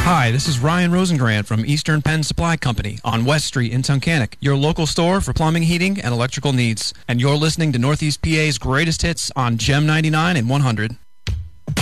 Hi, this is Ryan Rosengrant from Eastern Penn Supply Company on West Street in Tunkhannock, your local store for plumbing, heating, and electrical needs. And you're listening to Northeast PA's greatest hits on Gem 99 and 100.